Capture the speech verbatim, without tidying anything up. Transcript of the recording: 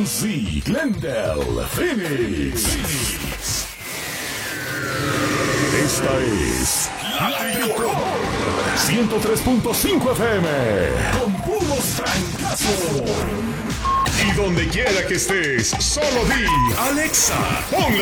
Nancy, Glendale, Phoenix. Phoenix. Esta es La ciento tres punto cinco F M. Con puros francazos. Y donde quiera que estés, solo di, Alexa, pon